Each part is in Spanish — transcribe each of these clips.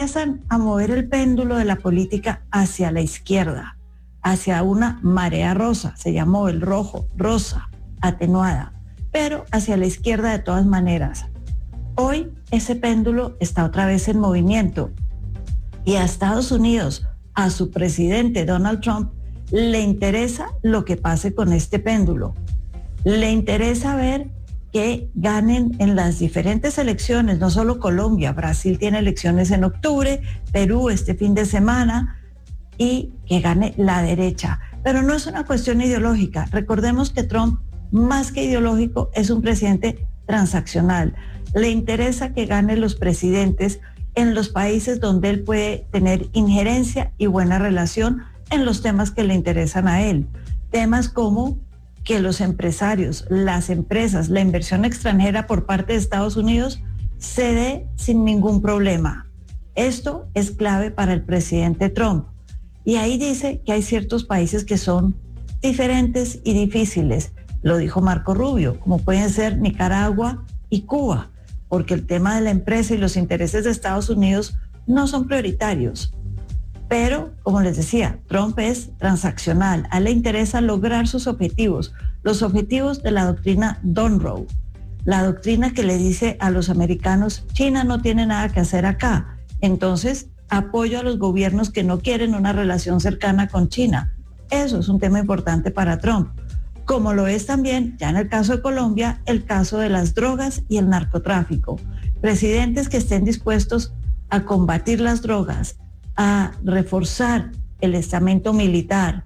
empiezan a mover el péndulo de la política hacia la izquierda, hacia una marea rosa, se llamó el rosa, atenuada, pero hacia la izquierda de todas maneras. Hoy ese péndulo está otra vez en movimiento y a Estados Unidos, a su presidente Donald Trump, le interesa lo que pase con este péndulo. Le interesa ver que ganen en las diferentes elecciones, no solo Colombia, Brasil tiene elecciones en octubre, Perú este fin de semana, y que gane la derecha. Pero no es una cuestión ideológica. Recordemos que Trump, más que ideológico, es un presidente transaccional. Le interesa que ganen los presidentes en los países donde él puede tener injerencia y buena relación en los temas que le interesan a él. Temas como que los empresarios, las empresas, la inversión extranjera por parte de Estados Unidos se dé sin ningún problema. Esto es clave para el presidente Trump. Y ahí dice que hay ciertos países que son diferentes y difíciles. Lo dijo Marco Rubio, como pueden ser Nicaragua y Cuba, porque el tema de la empresa y los intereses de Estados Unidos no son prioritarios. Pero, como les decía, Trump es transaccional. A él le interesa lograr sus objetivos, los objetivos de la doctrina Monroe, la doctrina que le dice a los americanos, China no tiene nada que hacer acá. Entonces, apoyo a los gobiernos que no quieren una relación cercana con China. Eso es un tema importante para Trump. Como lo es también, ya en el caso de Colombia, el caso de las drogas y el narcotráfico. Presidentes que estén dispuestos a combatir las drogas, a reforzar el estamento militar,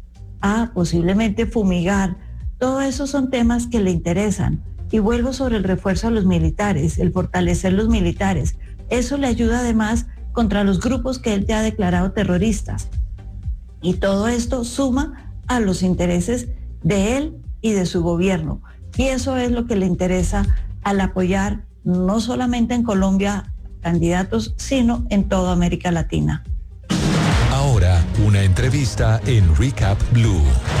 a posiblemente fumigar. Todo eso son temas que le interesan. Y vuelvo sobre el refuerzo a los militares, el fortalecer los militares. Eso le ayuda además contra los grupos que él ya ha declarado terroristas. Y todo esto suma a los intereses de él y de su gobierno. Y eso es lo que le interesa al apoyar no solamente en Colombia candidatos, sino en toda América Latina. Ahora, una entrevista en Recap Blue.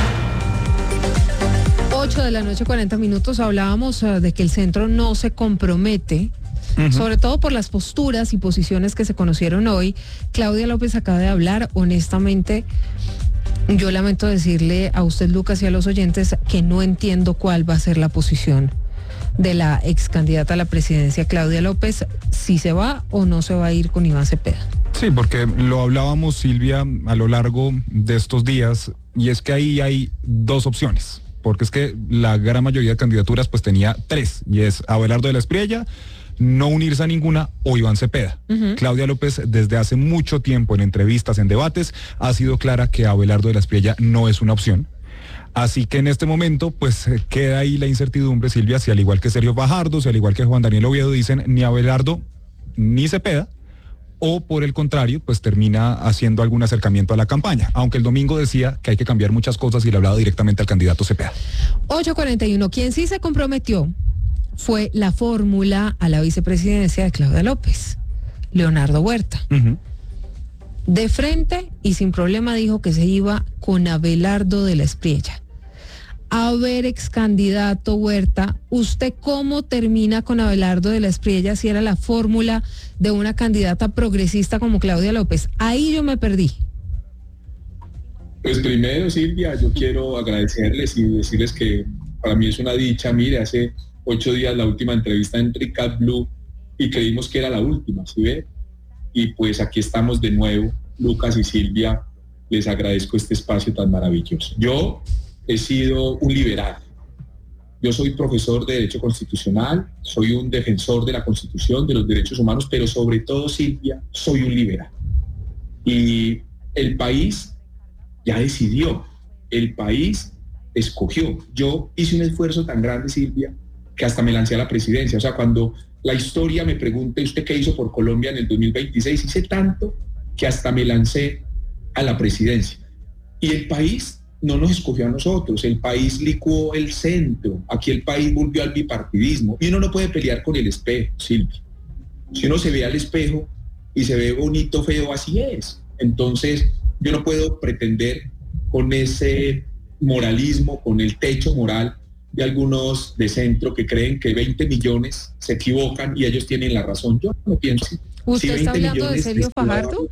8:40 p.m. Hablábamos de que el centro no se compromete, sobre todo por las posturas y posiciones que se conocieron hoy. Claudia López acaba de hablar. Honestamente, yo lamento decirle a usted, Lucas, y a los oyentes que no entiendo cuál va a ser la posición de la ex candidata a la presidencia, Claudia López, si se va o no se va a ir con Iván Cepeda. Sí, porque lo hablábamos, Silvia, a lo largo de estos días, y es que ahí hay dos opciones, porque es que la gran mayoría de candidaturas pues tenía tres, y es Abelardo de la Espriella, no unirse a ninguna, o Iván Cepeda. Claudia López, desde hace mucho tiempo en entrevistas, en debates, ha sido clara que Abelardo de la Espriella no es una opción. Así que en este momento, pues queda ahí la incertidumbre, Silvia, si al igual que Sergio Fajardo, si al igual que Juan Daniel Oviedo dicen ni Abelardo ni Cepeda, o por el contrario, pues termina haciendo algún acercamiento a la campaña, aunque el domingo decía que hay que cambiar muchas cosas y le hablaba directamente al candidato Cepeda. 8:41, quien sí se comprometió fue la fórmula a la vicepresidencia de Claudia López, Leonardo Huerta. De frente y sin problema dijo que se iba con Abelardo de la Espriella. A ver, ex candidato Huerta, ¿usted cómo termina con Abelardo de la Espriella si era la fórmula de una candidata progresista como Claudia López? Ahí yo me perdí. Pues primero, Silvia, yo quiero agradecerles y decirles que para mí es una dicha. Mire, hace 8 días la última entrevista en Recap Blue y creímos que era la última, ¿sí ve? Y pues aquí estamos de nuevo, Lucas y Silvia, les agradezco este espacio tan maravilloso. Yo he sido un liberal. Yo soy profesor de Derecho Constitucional, soy un defensor de la Constitución, de los derechos humanos, pero sobre todo, Silvia, soy un liberal. Y el país ya decidió, el país escogió. Yo hice un esfuerzo tan grande, Silvia, que hasta me lancé a la presidencia. O sea, cuando la historia me pregunta, ¿usted qué hizo por Colombia en el 2026? Hice tanto que hasta me lancé a la presidencia. Y el país no nos escogió a nosotros, el país licuó el centro, aquí el país volvió al bipartidismo, y uno no puede pelear con el espejo, Silvia. Si uno se ve al espejo y se ve bonito, feo, así es. Entonces, yo no puedo pretender con ese moralismo, con el techo moral de algunos de centro que creen que 20 millones se equivocan y ellos tienen la razón. Yo no pienso así. ¿Usted está hablando de Sergio Fajardo?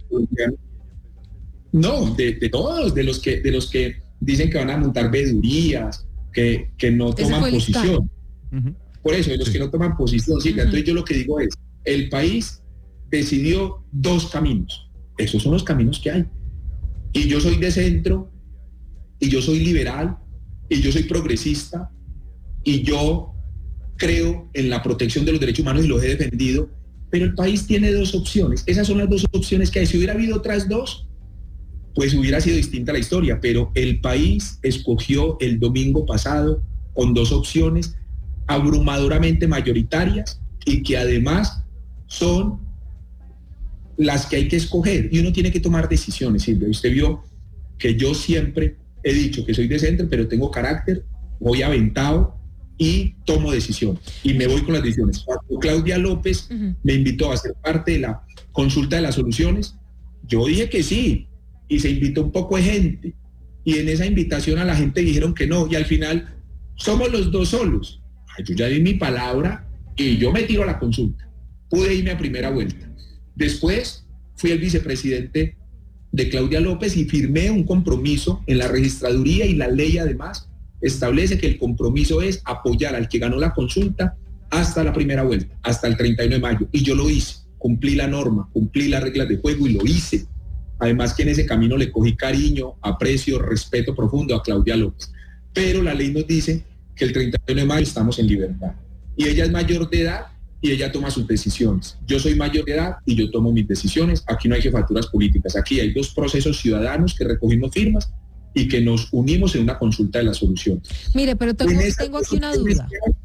No, de todos, de los que dicen que van a montar vedurías, que no toman posición. Por eso, de los que no toman posición. Sí, entonces yo lo que digo es, el país decidió 2 caminos. Esos son los caminos que hay. Y yo soy de centro, y yo soy liberal, y yo soy progresista, y yo creo en la protección de los derechos humanos y los he defendido, pero el país tiene 2 opciones. Esas son las 2 opciones que hay. Si hubiera habido otras 2, pues hubiera sido distinta la historia, pero el país escogió el domingo pasado con 2 opciones abrumadoramente mayoritarias y que además son las que hay que escoger, y uno tiene que tomar decisiones. Silvia, usted vio que yo siempre he dicho que soy de centro, pero tengo carácter, voy aventado y tomo decisiones y me voy con las decisiones. Cuando Claudia López me invitó a ser parte de la consulta de las soluciones, yo dije que sí, y se invitó un poco de gente, y en esa invitación a la gente dijeron que no, y al final somos los 2 solos. Yo ya di mi palabra y yo me tiro a la consulta. Pude irme a primera vuelta. Después fui el vicepresidente de Claudia López y firmé un compromiso en la registraduría, y la ley además establece que el compromiso es apoyar al que ganó la consulta hasta la primera vuelta, hasta el 31 de mayo. Y yo lo hice, cumplí la norma, cumplí las reglas de juego y lo hice. Además que en ese camino le cogí cariño, aprecio, respeto profundo a Claudia López. Pero la ley nos dice que el 31 de mayo estamos en libertad. Y ella es mayor de edad y ella toma sus decisiones. Yo soy mayor de edad y yo tomo mis decisiones. Aquí no hay jefaturas políticas. Aquí hay 2 procesos ciudadanos que recogimos firmas y que nos unimos en una consulta de la solución. Mire, pero tengo aquí una duda.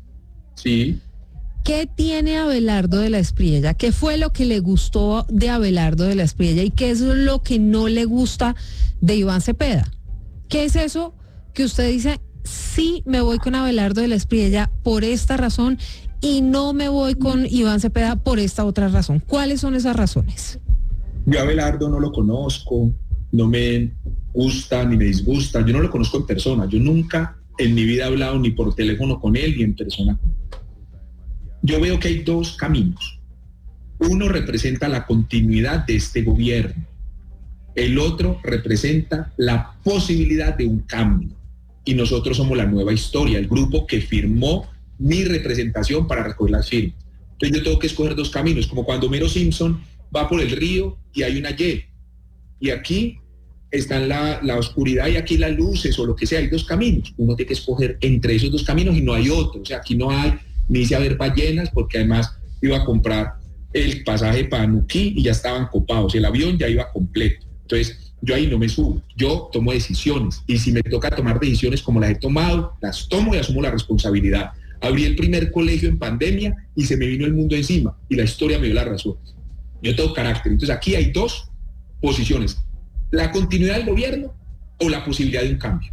Sí. ¿Qué tiene Abelardo de la Espriella? ¿Qué fue lo que le gustó de Abelardo de la Espriella y qué es lo que no le gusta de Iván Cepeda? ¿Qué es eso que usted dice, sí me voy con Abelardo de la Espriella por esta razón y no me voy con Iván Cepeda por esta otra razón? ¿Cuáles son esas razones? Yo a Abelardo no lo conozco, no me gusta ni me disgusta, yo no lo conozco en persona, yo nunca en mi vida he hablado ni por teléfono con él ni en persona con él. Yo veo que hay 2 caminos. Uno representa la continuidad de este gobierno. El otro representa la posibilidad de un cambio. Y nosotros somos la nueva historia, el grupo que firmó mi representación para recoger las firmas. Entonces yo tengo que escoger 2 caminos, como cuando Homero Simpson va por el río y hay una Y. Y aquí está la oscuridad y aquí las luces o lo que sea. Hay 2 caminos. Uno tiene que escoger entre esos 2 caminos y no hay otro. O sea, aquí no hay ni hice a ver ballenas, porque además iba a comprar el pasaje para Nuquí y ya estaban copados, el avión ya iba completo. Entonces yo ahí no me subo, yo tomo decisiones, y si me toca tomar decisiones como las he tomado, las tomo y asumo la responsabilidad. Abrí el primer colegio en pandemia y se me vino el mundo encima y la historia me dio la razón. Yo tengo carácter. Entonces aquí hay 2 posiciones: la continuidad del gobierno o la posibilidad de un cambio.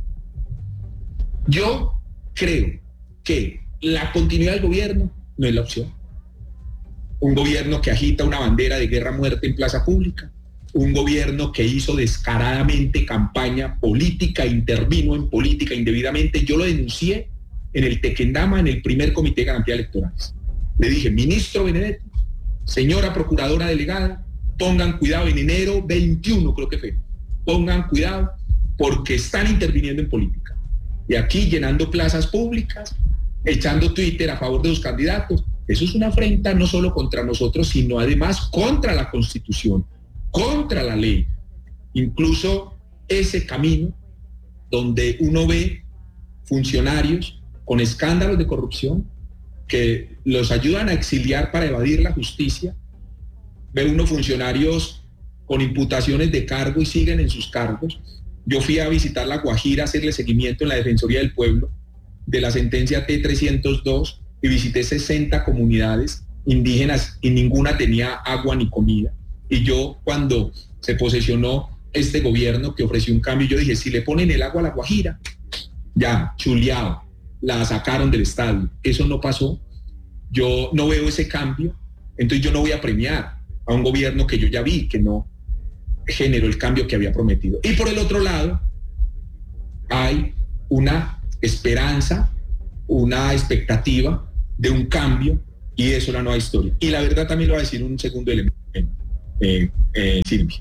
Yo creo que la continuidad del gobierno no es la opción. Un gobierno que agita una bandera de guerra-muerte en plaza pública, un gobierno que hizo descaradamente campaña política, intervino en política indebidamente. Yo lo denuncié en el Tequendama, en el primer comité de garantías electorales. Le dije, ministro Benedetti, señora procuradora delegada, pongan cuidado, en enero 21 creo que fue, pongan cuidado porque están interviniendo en política. Y aquí llenando plazas públicas, echando Twitter a favor de los candidatos. Eso es una afrenta no solo contra nosotros, sino además contra la Constitución, contra la ley. Incluso ese camino donde uno ve funcionarios con escándalos de corrupción que los ayudan a exiliar para evadir la justicia, ve uno funcionarios con imputaciones de cargo y siguen en sus cargos. Yo fui a visitar La Guajira, a hacerle seguimiento en la Defensoría del Pueblo de la sentencia T-302 y visité 60 comunidades indígenas y ninguna tenía agua ni comida. Y yo, cuando se posesionó este gobierno que ofreció un cambio, yo dije, si le ponen el agua a La Guajira, ya, chuleado, la sacaron del estadio. Eso no pasó. Yo no veo ese cambio, entonces yo no voy a premiar a un gobierno que yo ya vi que no generó el cambio que había prometido. Y por el otro lado, hay una esperanza, una expectativa de un cambio, y eso es la nueva historia. Y la verdad también lo va a decir un segundo elemento. Silvia.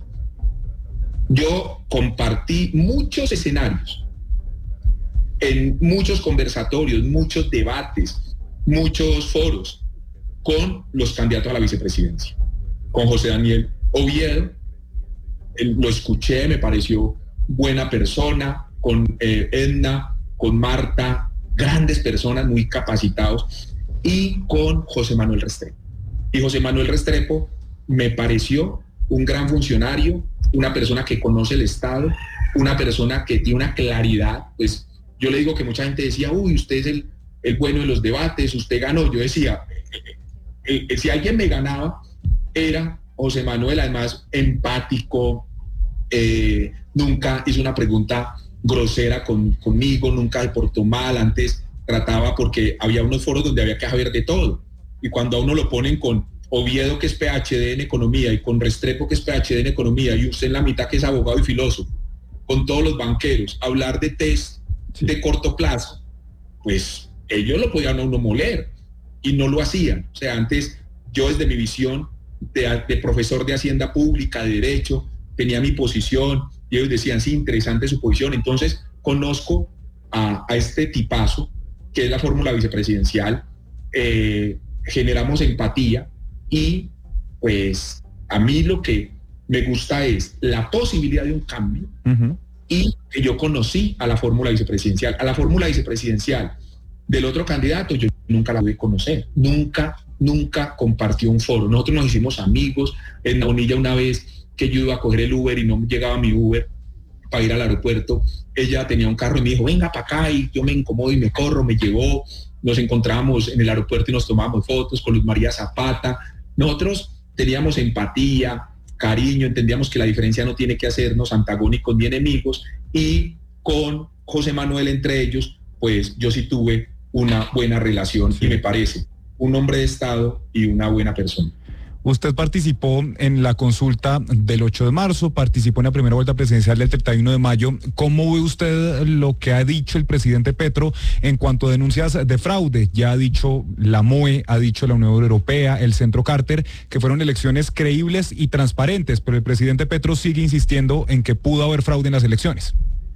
Yo compartí muchos escenarios, en muchos conversatorios, muchos debates, muchos foros con los candidatos a la vicepresidencia. Con José Daniel Oviedo, lo escuché, me pareció buena persona, con Edna, con Marta, grandes personas muy capacitados, y con José Manuel Restrepo. Y José Manuel Restrepo me pareció un gran funcionario, una persona que conoce el Estado, una persona que tiene una claridad. Pues yo le digo que mucha gente decía, uy, usted es el bueno de los debates, usted ganó. Yo decía, si alguien me ganaba, era José Manuel, además empático, nunca hizo una pregunta grosera conmigo, nunca se portó mal. Antes trataba, porque había unos foros donde había que saber de todo, y cuando a uno lo ponen con Oviedo, que es PhD en economía, y con Restrepo, que es PhD en economía, y usted en la mitad, que es abogado y filósofo, con todos los banqueros, hablar de test de corto plazo, pues ellos lo podían a uno moler, y no lo hacían. O sea, antes yo, desde mi visión de profesor de Hacienda Pública, de Derecho, tenía mi posición, y ellos decían, sí, interesante su posición. Entonces conozco a este tipazo, que es la fórmula vicepresidencial, generamos empatía, y pues a mí lo que me gusta es la posibilidad de un cambio, y que yo conocí a la fórmula vicepresidencial. A la fórmula vicepresidencial del otro candidato yo nunca la pude conocer, nunca compartió un foro. Nosotros nos hicimos amigos. En la Bonilla, una vez que yo iba a coger el Uber y no llegaba mi Uber para ir al aeropuerto, ella tenía un carro y me dijo, venga para acá, y yo me incomodo y me corro, me llevó, nos encontramos en el aeropuerto y nos tomamos fotos con Luz María Zapata. Nosotros teníamos empatía, cariño, entendíamos que la diferencia no tiene que hacernos antagónicos ni enemigos, y con José Manuel, entre ellos, pues yo sí tuve una buena relación, y me parece un hombre de Estado y una buena persona. Usted participó en la consulta del 8 de marzo, participó en la primera vuelta presidencial del 31 de mayo. ¿Cómo ve usted lo que ha dicho el presidente Petro en cuanto a denuncias de fraude? Ya ha dicho la MOE, ha dicho la Unión Europea, el Centro Carter, que fueron elecciones creíbles y transparentes, pero el presidente Petro sigue insistiendo en que pudo haber fraude en las elecciones.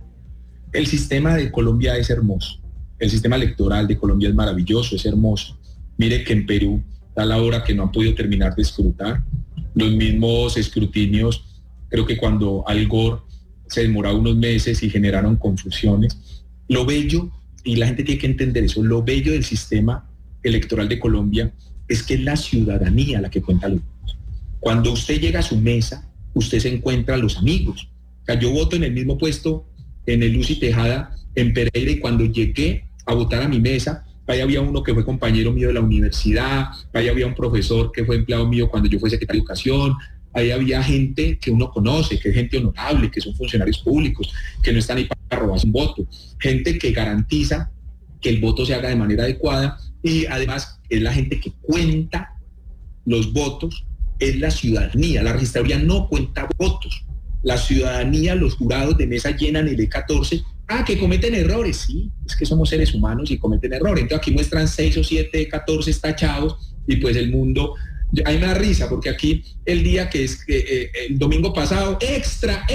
El sistema de Colombia es hermoso. El sistema electoral de Colombia es maravilloso, es hermoso. Mire que en Perú a la hora que no han podido terminar de escrutar. Los mismos escrutinios, creo que cuando Al Gore se demoraba unos meses y generaron confusiones. Lo bello, y la gente tiene que entender eso, lo bello del sistema electoral de Colombia es que es la ciudadanía la que cuenta los votos. Cuando usted llega a su mesa, usted se encuentra a los amigos. O sea, yo voto en el mismo puesto, en el Lucy Tejada, en Pereira, y cuando llegué a votar a mi mesa, ahí había uno que fue compañero mío de la universidad, ahí había un profesor que fue empleado mío cuando yo fui secretario de Educación, ahí había gente que uno conoce, que es gente honorable, que son funcionarios públicos, que no están ahí para robarse un voto, gente que garantiza que el voto se haga de manera adecuada, y además es la gente que cuenta los votos, es la ciudadanía. La registraduría no cuenta votos, la ciudadanía, los jurados de mesa llenan el E14. Que cometen errores, sí, es que somos seres humanos y cometen errores. Entonces aquí muestran 6 o 7, 14 tachados, y pues el mundo, a mí me da risa, porque aquí el día que es el domingo pasado, extra,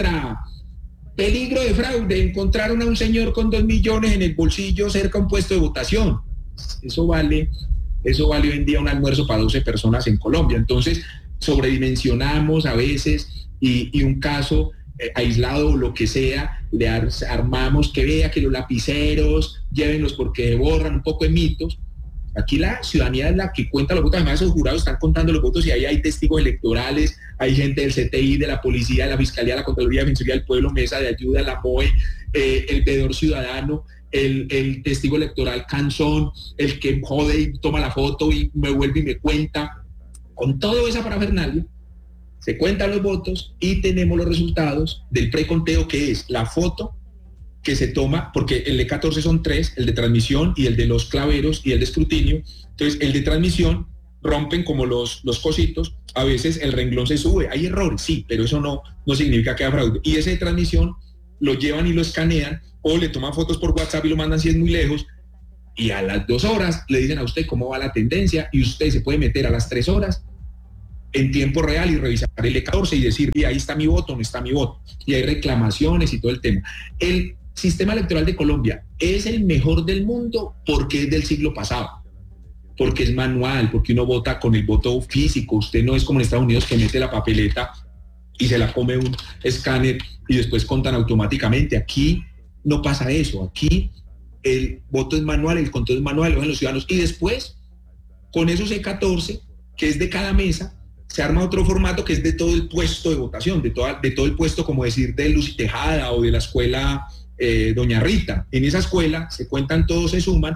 peligro de fraude, encontraron a un señor con 2 millones en el bolsillo cerca a un puesto de votación. Eso vale hoy en día un almuerzo para 12 personas en Colombia. Entonces sobredimensionamos a veces, y un caso aislado o lo que sea, le armamos que vea que los lapiceros, llévenlos porque borran un poco de mitos. Aquí la ciudadanía es la que cuenta los votos. Además, esos jurados están contando los votos, y ahí hay testigos electorales, hay gente del CTI, de la policía, de la Fiscalía, la Contraloría, la Defensoría del Pueblo, Mesa de Ayuda, la MOE, el veedor ciudadano, el testigo electoral Canzón, el que jode y toma la foto y me vuelve y me cuenta. Con todo esa parafernalia, se cuentan los votos y tenemos los resultados del preconteo, que es la foto que se toma, porque el de 14 son 3, el de transmisión y el de los claveros y el de escrutinio. Entonces, el de transmisión rompen como los cositos, a veces el renglón se sube, hay errores, sí, pero eso no significa que haya fraude. Y ese de transmisión lo llevan y lo escanean, o le toman fotos por WhatsApp y lo mandan si es muy lejos, y a las 2 horas le dicen a usted cómo va la tendencia, y usted se puede meter a las 3 horas en tiempo real y revisar el E14 y decir, y ahí está mi voto, no está mi voto. Y hay reclamaciones y todo el tema. El sistema electoral de Colombia es el mejor del mundo porque es del siglo pasado, porque es manual, porque uno vota con el voto físico. Usted no es como en Estados Unidos que mete la papeleta y se la come un escáner y después contan automáticamente. Aquí no pasa eso. Aquí el voto es manual, el conteo es manual, lo ven los ciudadanos. Y después, con esos E14, que es de cada mesa, se arma otro formato que es de todo el puesto de votación, de todo el puesto, como decir, de Lucy Tejada o de la escuela Doña Rita. En esa escuela se cuentan todos, se suman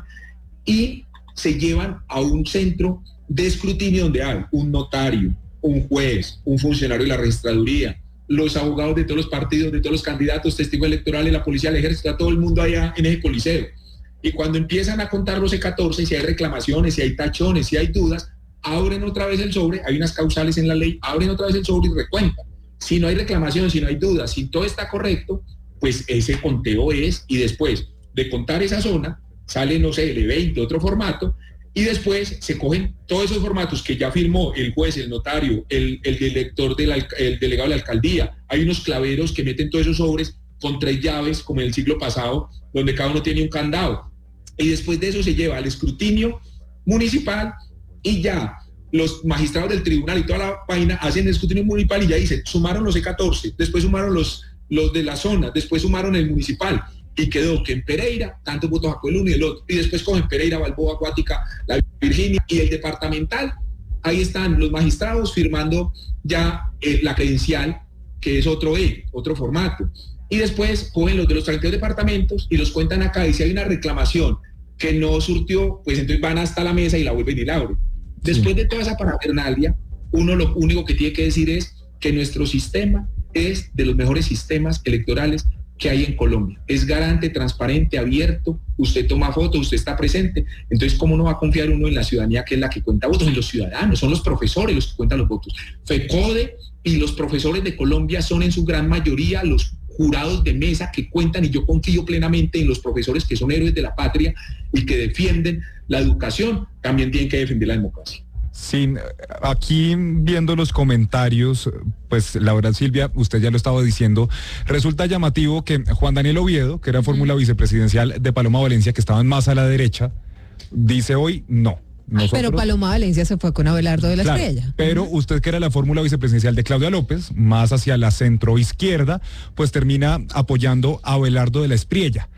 y se llevan a un centro de escrutinio donde hay un notario, un juez, un funcionario de la registraduría, los abogados de todos los partidos, de todos los candidatos, testigos electorales, la policía, el ejército, todo el mundo allá en ese coliseo. Y cuando empiezan a contar los E14, si hay reclamaciones, si hay tachones, si hay dudas, abren otra vez el sobre, hay unas causales en la ley, abren otra vez el sobre y recuentan. Si no hay reclamación, si no hay dudas, si todo está correcto, pues ese conteo es, y después de contar esa zona, sale, no sé, el E20, otro formato, y después se cogen todos esos formatos que ya firmó el juez, el notario, el director, el delegado de la alcaldía. Hay unos claveros que meten todos esos sobres con 3 llaves, como en el siglo pasado, donde cada uno tiene un candado. Y después de eso se lleva al escrutinio municipal y ya los magistrados del tribunal y toda la vaina hacen el escrutinio municipal y ya dicen, sumaron los E14, después sumaron los de la zona, después sumaron el municipal. Y quedó que en Pereira, tantos votos sacó el uno y el otro. Y después cogen Pereira, Balboa, Guática, La Virginia y el departamental. Ahí están los magistrados firmando ya la credencial, que es otro formato. Y después cogen los de los 32 departamentos y los cuentan acá. Y si hay una reclamación que no surtió, pues entonces van hasta la mesa y la vuelven y la abren. Después de toda esa parafernalia, uno lo único que tiene que decir es que nuestro sistema es de los mejores sistemas electorales que hay en Colombia. Es garante, transparente, abierto, usted toma fotos, usted está presente. Entonces, ¿cómo no va a confiar uno en la ciudadanía, que es la que cuenta votos? En los ciudadanos, son los profesores los que cuentan los votos. FECODE y los profesores de Colombia son en su gran mayoría los jurados de mesa que cuentan, y yo confío plenamente en los profesores que son héroes de la patria y que defienden la educación, también tienen que defender la democracia. Sí, aquí viendo los comentarios, pues la verdad, Silvia, usted ya lo estaba diciendo, resulta llamativo que Juan Daniel Oviedo, que era fórmula vicepresidencial de Paloma Valencia, que estaban más a la derecha, dice hoy no. Nosotros, pero Paloma Valencia se fue con Abelardo de la Espriella. Pero usted, que era la fórmula vicepresidencial de Claudia López, más hacia la centroizquierda, pues termina apoyando a Abelardo de la Espriella.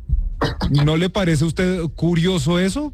¿No le parece a usted curioso eso?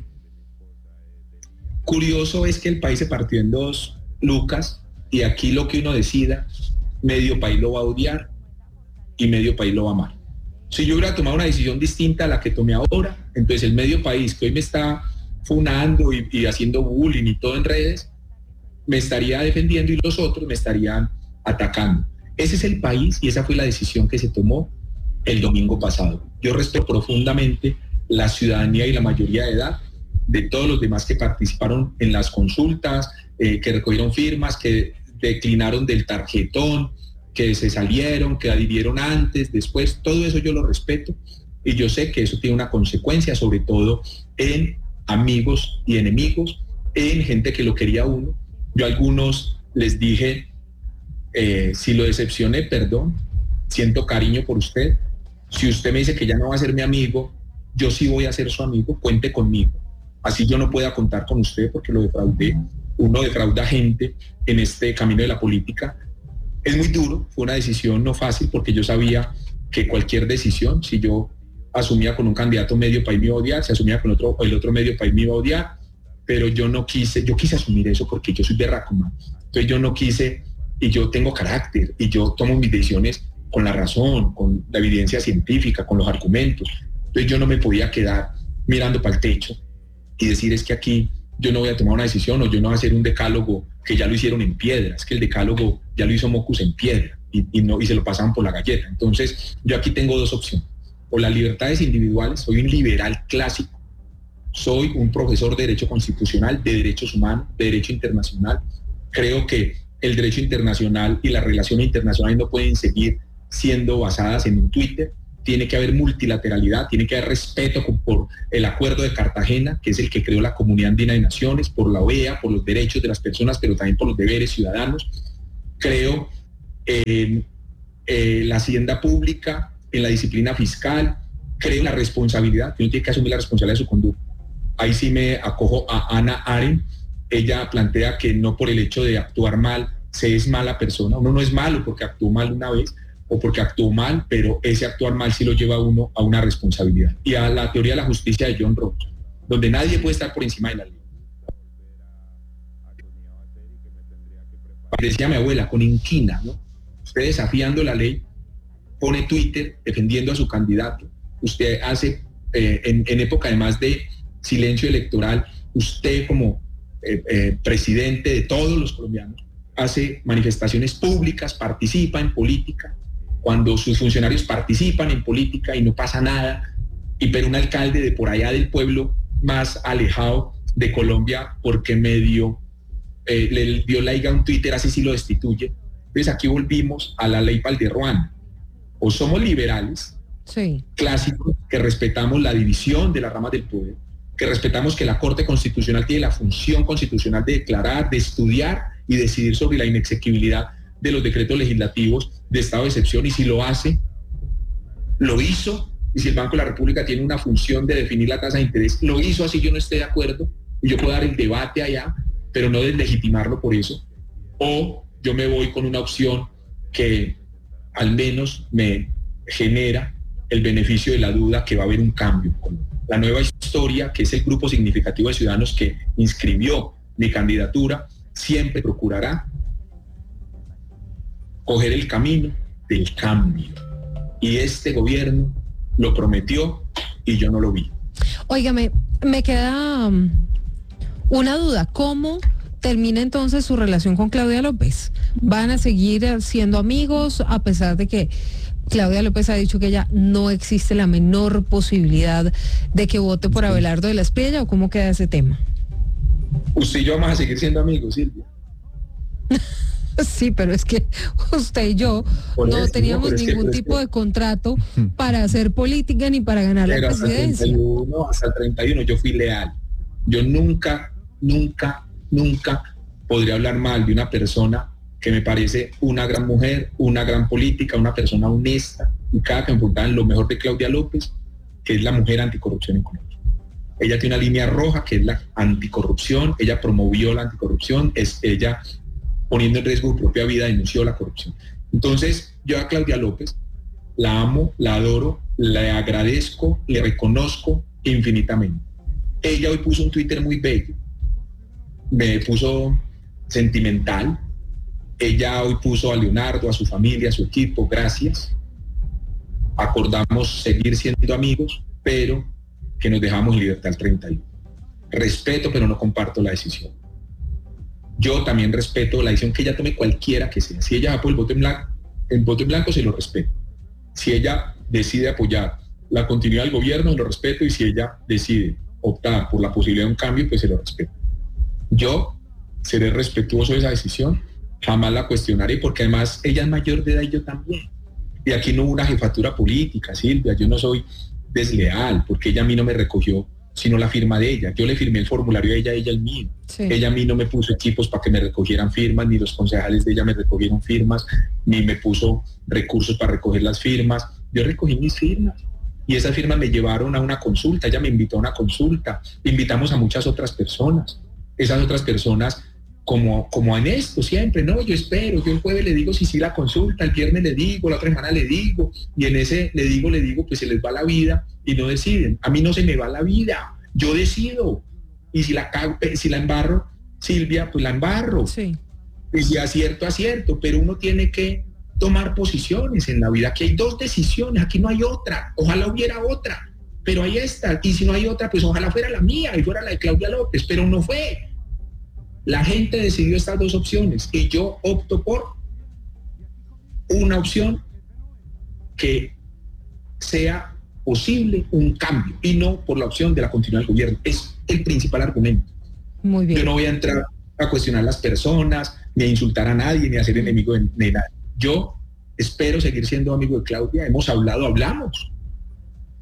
Curioso es que el país se partió en dos, Lucas, y aquí lo que uno decida, medio país lo va a odiar y medio país lo va a amar. Si yo hubiera tomado una decisión distinta a la que tomé ahora, entonces el medio país que hoy me está funando y haciendo bullying y todo en redes, me estaría defendiendo y los otros me estarían atacando. Ese es el país y esa fue la decisión que se tomó el domingo pasado. Yo respeto profundamente la ciudadanía y la mayoría de edad de todos los demás que participaron en las consultas, que recogieron firmas, que declinaron del tarjetón, que se salieron, que adhirieron antes, después, todo eso yo lo respeto y yo sé que eso tiene una consecuencia, sobre todo en amigos y enemigos, en gente que lo quería uno. Yo a algunos les dije, si lo decepcioné, perdón, siento cariño por usted. Si usted me dice que ya no va a ser mi amigo, yo sí voy a ser su amigo, cuente conmigo. Así yo no pueda contar con usted porque lo defraudé. Uno defrauda gente en este camino de la política. Es muy duro, fue una decisión no fácil porque yo sabía que cualquier decisión, si yo asumía con un candidato medio país me iba a odiar, si asumía con el otro medio país me iba a odiar, pero yo quise asumir eso porque yo soy berraco, man. Entonces yo no quise, y yo tengo carácter, y yo tomo mis decisiones con la razón, con la evidencia científica, con los argumentos. Entonces yo no me podía quedar mirando para el techo y decir es que aquí yo no voy a tomar una decisión o yo no voy a hacer un decálogo que ya lo hicieron en piedra. Es que el decálogo ya lo hizo Mocus en piedra y se lo pasaban por la galleta. Entonces yo aquí tengo dos opciones: o las libertades individuales, soy un liberal clásico, soy un profesor de derecho constitucional, de derechos humanos, de derecho internacional. Creo que el derecho internacional y las relaciones internacionales no pueden seguir siendo basadas en un Twitter. tiene que haber multilateralidad, tiene que haber respeto por el Acuerdo de Cartagena, que es el que creó la Comunidad Andina de Naciones, por la OEA, por los derechos de las personas, pero también por los deberes ciudadanos. Creo en la hacienda pública, en la disciplina fiscal, creo en la responsabilidad, que uno tiene que asumir la responsabilidad de su conducta. Ahí sí me acojo a Hannah Arendt. Ella plantea que no por el hecho de actuar mal se es mala persona. Uno no es malo porque actuó mal una vez o porque actuó mal, pero ese actuar mal sí lo lleva a uno a una responsabilidad. Y a la teoría de la justicia de John Rawls, donde nadie puede estar por encima de la ley. Decía mi abuela, con inquina, ¿no? Usted desafiando la ley, pone Twitter defendiendo a su candidato. Usted hace, en época además de silencio electoral, usted como presidente de todos los colombianos, hace manifestaciones públicas, participa en política, cuando sus funcionarios participan en política y no pasa nada, pero un alcalde de por allá del pueblo más alejado de Colombia, porque medio le dio like a un Twitter, así sí lo destituye. Entonces aquí volvimos a la ley Valderruana. O somos liberales, sí, clásicos, que respetamos la división de las ramas del poder, que respetamos que la Corte Constitucional tiene la función constitucional de declarar, de estudiar y decidir sobre la inexequibilidad de los decretos legislativos de estado de excepción, y si lo hace, lo hizo, y si el Banco de la República tiene una función de definir la tasa de interés, lo hizo, así yo no esté de acuerdo, y yo puedo dar el debate allá, pero no deslegitimarlo por eso. O yo me voy con una opción que al menos me genera el beneficio de la duda que va a haber un cambio. La nueva historia, que es el grupo significativo de ciudadanos que inscribió mi candidatura, siempre procurará coger el camino del cambio. Y este gobierno lo prometió y yo no lo vi. Óigame, me queda una duda. ¿Cómo termina entonces su relación con Claudia López? ¿Van a seguir siendo amigos a pesar de que Claudia López ha dicho que ya no existe la menor posibilidad de que vote por Abelardo de la Espriella, o cómo queda ese tema? Usted y yo vamos a seguir siendo amigos, Silvia. Sí, pero es que usted y yo no teníamos ningún tipo de contrato para hacer política ni para ganar la presidencia. Hasta el 31 yo fui leal. Yo nunca podría hablar mal de una persona que me parece una gran mujer, una gran política, una persona honesta, y cada que me preguntaban lo mejor de Claudia López, que es la mujer anticorrupción en Colombia. Ella tiene una línea roja que es la anticorrupción, ella promovió la anticorrupción, es ella poniendo en riesgo su propia vida, denunció la corrupción. Entonces, yo a Claudia López la amo, la adoro, le agradezco, le reconozco infinitamente. Ella hoy puso un Twitter muy bello, me puso sentimental. Ella hoy puso a Leonardo, a su familia, a su equipo, gracias. Acordamos seguir siendo amigos, pero que nos dejamos en libertad el 31. Respeto, pero no comparto la decisión. Yo también respeto la decisión que ella tome, cualquiera que sea. Si ella va por el voto en blanco, se lo respeto. Si ella decide apoyar la continuidad del gobierno, lo respeto, y si ella decide optar por la posibilidad de un cambio, pues se lo respeto. Yo seré respetuoso de esa decisión, jamás la cuestionaré, porque además ella es mayor de edad y yo también. Y aquí no hubo una jefatura política, Silvia, yo no soy desleal, porque ella a mí no me recogió sino la firma de ella. Yo le firmé el formulario a ella el mío. Sí. Ella a mí no me puso equipos para que me recogieran firmas, ni los concejales de ella me recogieron firmas, ni me puso recursos para recoger las firmas. Yo recogí mis firmas y esas firmas me llevaron a una consulta. Ella me invitó a una consulta. Invitamos a muchas otras personas. Esas otras personas, como en esto siempre, no, yo espero, yo el jueves le digo si sí la consulta, el viernes le digo, la otra semana le digo, y en ese le digo, pues se les va la vida y no deciden. A mí no se me va la vida, yo decido. Y si la embarro, Silvia, pues la embarro. Sí. Y si acierto, pero uno tiene que tomar posiciones en la vida. Aquí hay dos decisiones, aquí no hay otra. Ojalá hubiera otra, pero ahí está. Y si no hay otra, pues ojalá fuera la mía y fuera la de Claudia López, pero no fue. La gente decidió estas dos opciones y yo opto por una opción que sea posible un cambio y no por la opción de la continuidad del gobierno. Es el principal argumento. Muy bien. Yo no voy a entrar a cuestionar a las personas, ni a insultar a nadie, ni a ser enemigo de nadie. Yo espero seguir siendo amigo de Claudia. Hablamos,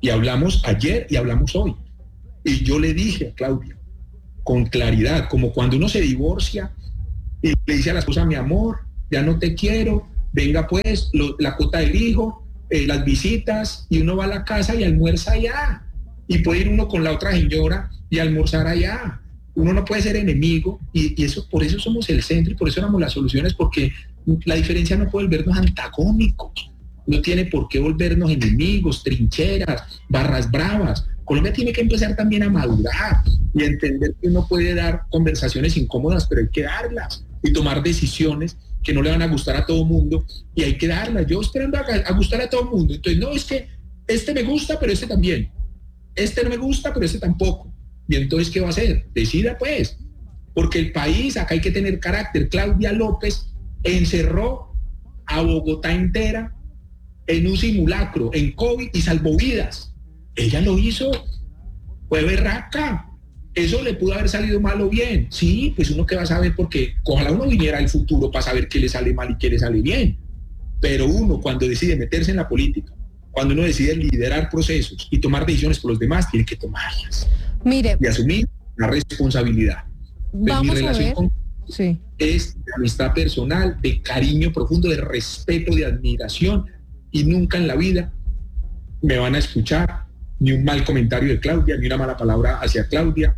Y hablamos ayer y hablamos hoy. Y yo le dije a Claudia, con claridad, como cuando uno se divorcia y le dice a la esposa, mi amor, ya no te quiero, venga pues, la cuota del hijo, las visitas, y uno va a la casa y almuerza allá. Y puede ir uno con la otra señora y almorzar allá. Uno no puede ser enemigo, y eso, por eso somos el centro y por eso éramos las soluciones, porque la diferencia no puede volvernos antagónicos, no tiene por qué volvernos enemigos, trincheras, barras bravas. Colombia tiene que empezar también a madurar y a entender que uno puede dar conversaciones incómodas, pero hay que darlas y tomar decisiones que no le van a gustar a todo mundo, y hay que darlas. Yo esperando a gustar a todo mundo, entonces no, es que este me gusta, pero este también, este no me gusta, pero este tampoco. Y entonces, ¿qué va a hacer? Decida pues, porque el país, acá hay que tener carácter. Claudia López encerró a Bogotá entera en un simulacro, en COVID, y salvó vidas. Ella lo hizo, fue berraca. Eso le pudo haber salido mal o bien. Sí, pues uno que va a saber, porque ojalá uno viniera al futuro para saber qué le sale mal y qué le sale bien. Pero uno, cuando decide meterse en la política, cuando uno decide liderar procesos y tomar decisiones por los demás, tiene que tomarlas. Mire, y asumir la responsabilidad. Vamos mi relación a ver. Con sí. Es de amistad personal, de cariño profundo, de respeto, de admiración, y nunca en la vida me van a escuchar ni un mal comentario de Claudia, ni una mala palabra hacia Claudia.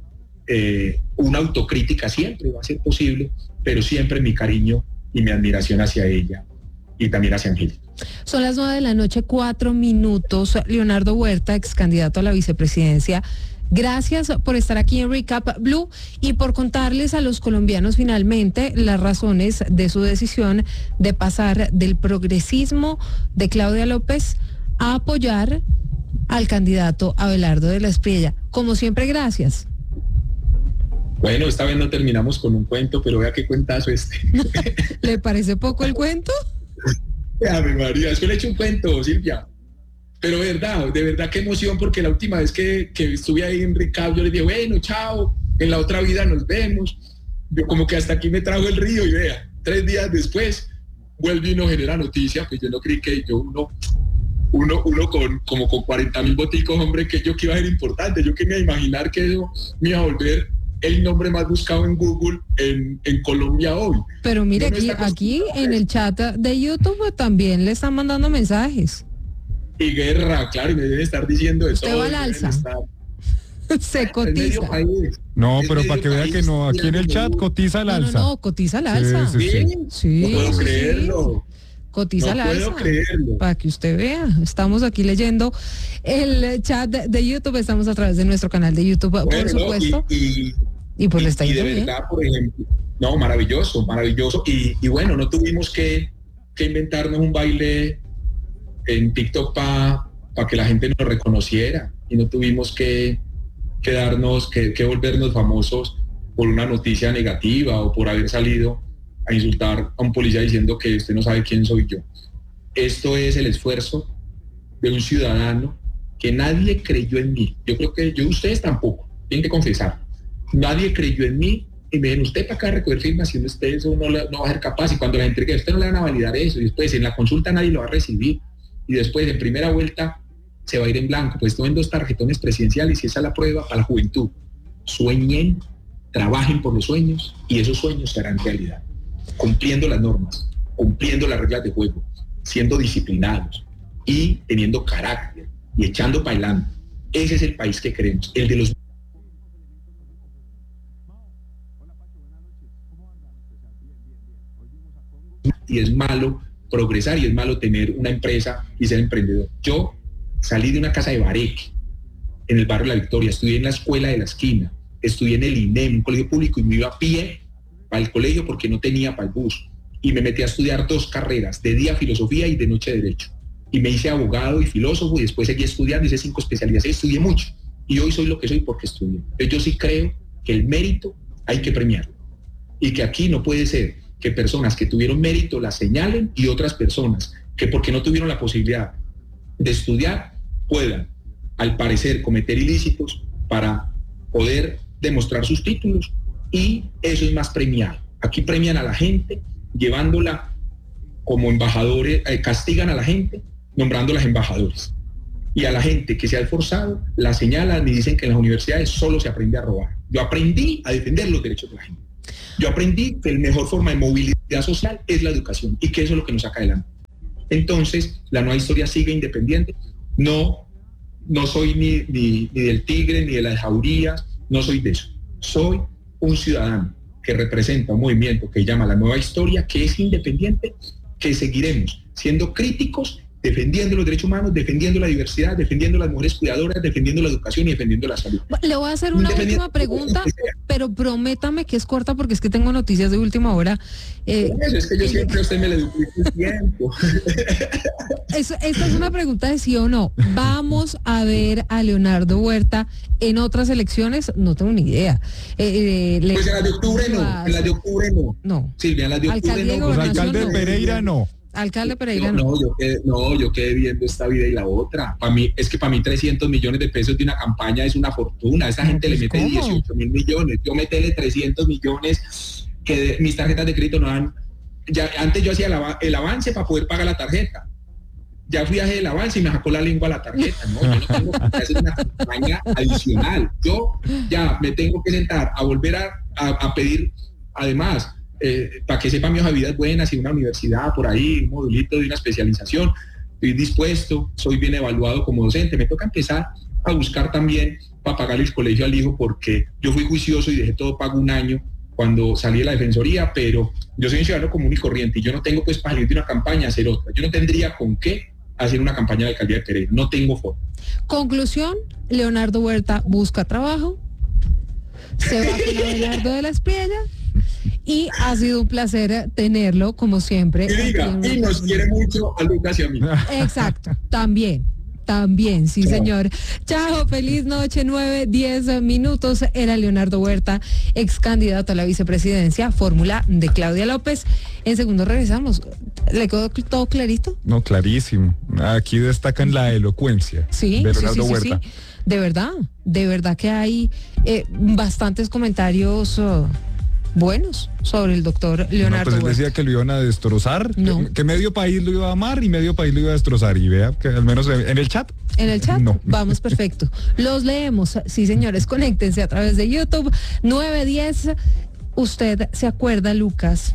Una autocrítica siempre va a ser posible, pero siempre mi cariño y mi admiración hacia ella y también hacia Angélica. Son las 9:04 p.m. Leonardo Huerta, ex candidato a la vicepresidencia. Gracias por estar aquí en Recap Blue y por contarles a los colombianos finalmente las razones de su decisión de pasar del progresismo de Claudia López a apoyar al candidato Abelardo de la Espriella. Como siempre, gracias. Bueno, esta vez no terminamos con un cuento, pero vea qué cuentazo este. ¿Le parece poco el cuento? Ave María, después le he hecho un cuento, Silvia. Pero de verdad, qué emoción, porque la última vez que estuve ahí en Recap, yo les dije, bueno, chao, en la otra vida nos vemos. Yo como que hasta aquí me trajo el río, y vea, 3 días después vuelve y uno genera noticia. Pues yo no creí que uno con 40.000 boticos, hombre, que yo que iba a ser importante. Yo que me iba a imaginar que eso me iba a volver el nombre más buscado en Google en Colombia hoy. Pero mire, aquí en el chat de YouTube también le están mandando mensajes. Y guerra, claro, y me deben estar diciendo eso. Usted va al alza. Se cotiza. No, pero para que vea que no, aquí en el chat cotiza al alza. No, cotiza al alza. Sí. No puedo creerlo. Cotiza al alza. No puedo creerlo. Para que usted vea. Estamos aquí leyendo el chat de YouTube. Estamos a través de nuestro canal de YouTube, por supuesto. Y pues le está yendo bien. De verdad, por ejemplo, no, maravilloso. Y bueno, no tuvimos que inventarnos un baile en TikTok para que la gente nos reconociera, y no tuvimos que volvernos famosos por una noticia negativa o por haber salido a insultar a un policía diciendo que usted no sabe quién soy yo. Esto es el esfuerzo de un ciudadano que nadie creyó en mí. Yo creo que ustedes tampoco, tienen que confesar. Nadie creyó en mí y me dijeron, usted para acá a recoger firmas, si usted eso no va a ser capaz, y cuando la entregué, usted no le van a validar eso, y después en la consulta nadie lo va a recibir, y después en primera vuelta se va a ir en blanco. Pues tomen 2 tarjetones presidenciales y esa es la prueba para la juventud. Sueñen, trabajen por los sueños, y esos sueños se harán realidad, cumpliendo las normas, cumpliendo las reglas de juego, siendo disciplinados y teniendo carácter y echando para adelante. Ese es el país que queremos, el de los... Y es malo progresar, y es malo tener una empresa y ser emprendedor. Yo salí de una casa de Bareque, en el barrio La Victoria, estudié en la escuela de la esquina, estudié en el INEM, un colegio público, y me iba a pie para el colegio porque no tenía para el bus, y me metí a estudiar 2 carreras, de día filosofía y de noche derecho, y me hice abogado y filósofo, y después seguí estudiando, hice 5 especialidades, estudié mucho, y hoy soy lo que soy porque estudié. Yo sí creo que el mérito hay que premiarlo, y que aquí no puede ser que personas que tuvieron mérito las señalen, y otras personas que porque no tuvieron la posibilidad de estudiar puedan, al parecer, cometer ilícitos para poder demostrar sus títulos, y eso es más premiado. Aquí premian a la gente llevándola como embajadores, castigan a la gente nombrándolas embajadores. Y a la gente que se ha esforzado, la señalan y dicen que en las universidades solo se aprende a robar. Yo aprendí a defender los derechos de la gente. Yo aprendí que la mejor forma de movilidad social es la educación y que eso es lo que nos saca adelante. Entonces, la nueva historia sigue independiente. No soy ni del Tigre, ni de las Jaurías, no soy de eso. Soy un ciudadano que representa un movimiento que llama la nueva historia, que es independiente, que seguiremos siendo críticos, defendiendo los derechos humanos, defendiendo la diversidad, defendiendo las mujeres cuidadoras, defendiendo la educación y defendiendo la salud. Le voy a hacer una última pregunta, pero prométame que es corta porque es que tengo noticias de última hora. Es que yo siempre a usted me le duplico el tiempo. Esta es una pregunta de sí o no. ¿Vamos a ver a Leonardo Huerta en otras elecciones? No tengo ni idea. Pues en las de octubre no, en las de octubre no. No. Silvia, en las de octubre no. Pues alcalde Pereira no. Alcalde Pereira no. Yo quedé viendo esta vida y la otra. Para mí 300 millones de pesos de una campaña es una fortuna. Esa gente le mete 18 mil millones. Yo metele 300 millones que mis tarjetas de crédito no dan. Ya, antes yo hacía el avance para poder pagar la tarjeta. Ya fui a hacer el avance y me sacó la lengua la tarjeta. No, yo no tengo que hacer una campaña adicional. Yo ya me tengo que sentar a volver a pedir, además, para que sepa mi hoja de vida es buena, si una universidad por ahí, un modulito de una especialización, estoy dispuesto, soy bien evaluado como docente, me toca empezar a buscar también para pagar el colegio al hijo, porque yo fui juicioso y dejé todo pago un año cuando salí de la defensoría, pero yo soy un ciudadano común y corriente y yo no tengo pues para salir de una campaña a hacer otra, yo no tendría con qué hacer una campaña de alcaldía de Pereira, no tengo forma. Conclusión, Leonardo Huerta busca trabajo, se va con Abelardo de la Espriella y ha sido un placer tenerlo como siempre. Y nos quiere mucho a Lucas y a mí. Exacto, también, sí, chao. Señor. Chao, feliz noche, 9:10 minutos. Era Leonardo Huerta, ex candidato a la vicepresidencia, fórmula de Claudia López. En segundo regresamos. ¿Le quedó todo clarito? No, clarísimo. Aquí destacan la elocuencia de Leonardo Huerta. Sí. De verdad que hay bastantes comentarios buenos sobre el doctor Leonardo Huerta. Pues él decía que lo iban a destrozar, no. que medio país lo iba a amar y medio país lo iba a destrozar. Y vea que al menos en el chat. En el chat, no. Vamos, perfecto. Los leemos, sí señores, conéctense a través de YouTube. 9:10. ¿Usted se acuerda, Lucas?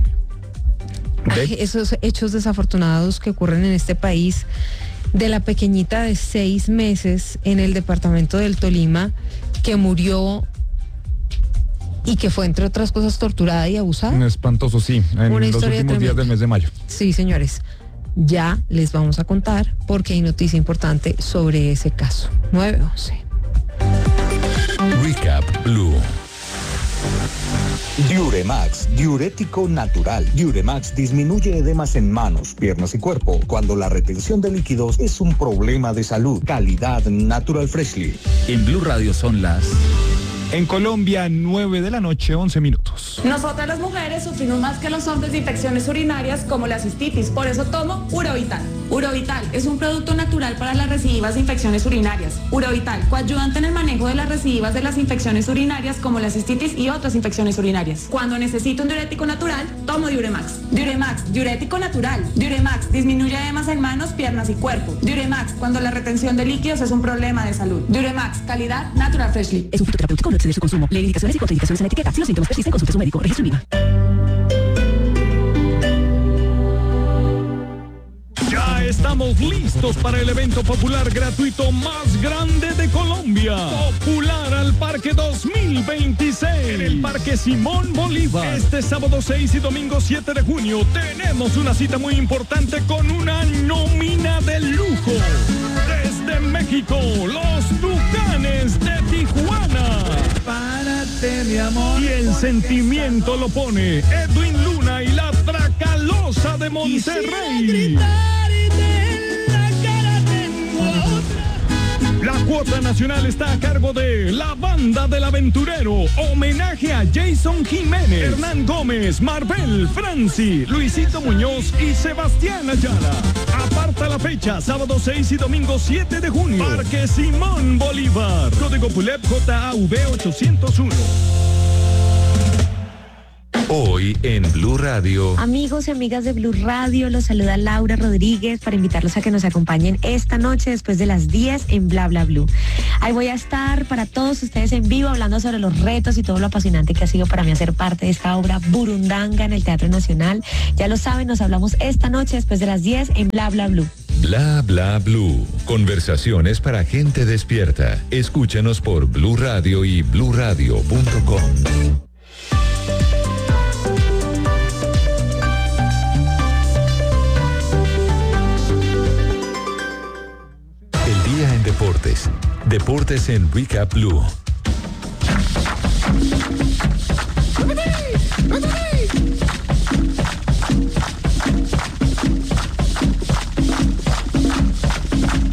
Esos hechos desafortunados que ocurren en este país, de la pequeñita de 6 meses en el departamento del Tolima que murió y que fue, entre otras cosas, torturada y abusada. Espantoso, sí, en los últimos días del mes de mayo. Sí, señores, ya les vamos a contar porque hay noticia importante sobre ese caso. 9:11. Recap Blue. Diuremax, diurético natural. Diuremax disminuye edemas en manos, piernas y cuerpo cuando la retención de líquidos es un problema de salud. Calidad Natural Freshly. En Blue Radio son las... En Colombia, 9 de la noche, 11 minutos. Nosotras las mujeres sufrimos más que los hombres de infecciones urinarias como la cistitis, por eso tomo Urovital. Urovital es un producto natural para las recidivas de infecciones urinarias. Urovital, coayudante en el manejo de las recidivas de las infecciones urinarias como la cistitis y otras infecciones urinarias. Cuando necesito un diurético natural, tomo Diuremax. Diuremax, diurético natural. Diuremax, disminuye edemas en manos, piernas y cuerpo. Diuremax, cuando la retención de líquidos es un problema de salud. Diuremax, calidad Natural Freshly. Es un fitoterapéutico, no exceder su consumo. Lee indicaciones y contraindicaciones en la etiqueta. Si los síntomas persisten, consulte a su médico. Registro INVIMA. Ya estamos listos para el evento popular gratuito más grande de Colombia. Popular al Parque 2026. En el Parque Simón Bolívar. Este sábado 6 y domingo 7 de junio tenemos una cita muy importante con una nómina de lujo. Desde México, los Tucanes de Tijuana. Prepárate, mi amor. Y el sentimiento lo pone Edwin Luna y la Tracalosa de Monterrey. La cuota nacional está a cargo de la Banda del Aventurero. Homenaje a Jason Jiménez, Hernán Gómez, Marvel, Franci, Luisito Muñoz y Sebastián Ayala. Aparta la fecha, sábado 6 y domingo 7 de junio. Parque Simón Bolívar. Código PULEP JAV 801. Hoy en Blue Radio. Amigos y amigas de Blue Radio, los saluda Laura Rodríguez para invitarlos a que nos acompañen esta noche después de las 10 en Bla Bla Blue. Ahí voy a estar para todos ustedes en vivo hablando sobre los retos y todo lo apasionante que ha sido para mí hacer parte de esta obra Burundanga en el Teatro Nacional. Ya lo saben, nos hablamos esta noche después de las 10 en Bla Bla Blue. Bla Bla Blue. Conversaciones para gente despierta. Escúchanos por Blue Radio y bluradio.com. En Deportes en Recap Blue.